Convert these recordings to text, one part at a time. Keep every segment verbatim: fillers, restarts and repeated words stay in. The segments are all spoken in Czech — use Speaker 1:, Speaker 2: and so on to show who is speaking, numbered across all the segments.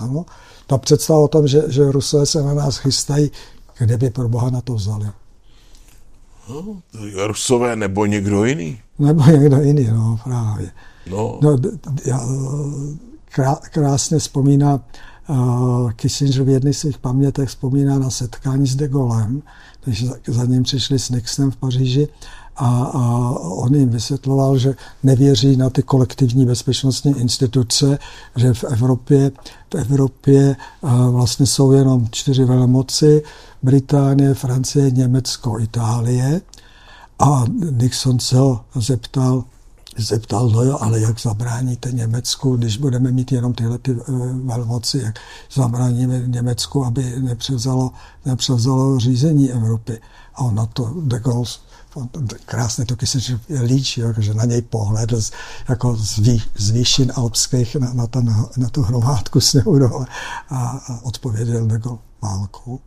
Speaker 1: Ano? Ta představa o tom, že, že Rusové se na nás chystají, kde by pro boha na to vzali?
Speaker 2: No, Rusové nebo někdo jiný?
Speaker 1: Nebo někdo jiný, no právě.
Speaker 2: No.
Speaker 1: No, já, krá, krásně vzpomíná uh, Kissinger v jedných svých pamětech vzpomíná na setkání s de Gaulem, když za, za ním přišli s Nixonem v Paříži a, a on jim vysvětloval, že nevěří na ty kolektivní bezpečnostní instituce, že v Evropě, v Evropě uh, vlastně jsou jenom čtyři velmoci, Británie, Francie, Německo, Itálie. A Nixon se ho zeptal, zeptal, no jo, ale jak zabráníte Německu, když budeme mít jenom tyhle ty velmoci, jak zabráníme Německu, aby nepřevzalo, nepřevzalo řízení Evropy. A on na to de Gaulle, krásně to Kissinger líčí, že na něj pohledl z, jako z, vý, z výšin alpských na, na, ten, na tu hromádku sněhu dole a, a odpověděl de Gaulle válkou.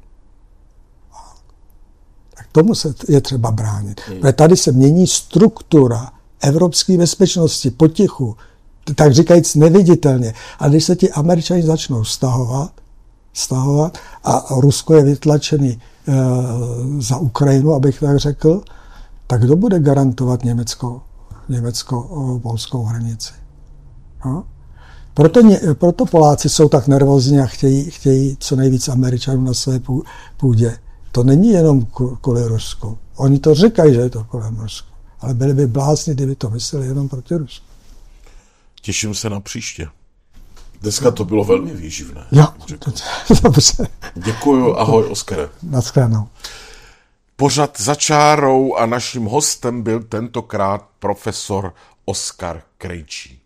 Speaker 1: Tak tomu se je třeba bránit. Hmm. Tady se mění struktura evropské bezpečnosti potichu, tak říkajíc neviditelně. A když se ti Američani začnou stahovat, stahovat a Rusko je vytlačený e, za Ukrajinu, abych tak řekl, tak kdo bude garantovat Německo, německo-polskou hranici? No? Proto, proto Poláci jsou tak nervózní a chtějí, chtějí co nejvíc Američanů na své půdě. To není jenom kvůli Rusku. Oni to říkají, že je to kvůli Rusku. Ale byli by blázni, kdyby to mysleli jenom proti Rusku.
Speaker 2: Těším se na příště. Dneska to bylo velmi výživné.
Speaker 1: Jo, dobře.
Speaker 2: Děkuju, ahoj Oskare.
Speaker 1: Naschledanou.
Speaker 2: Pořad Za čárou a naším hostem byl tentokrát profesor Oskar Krejčí.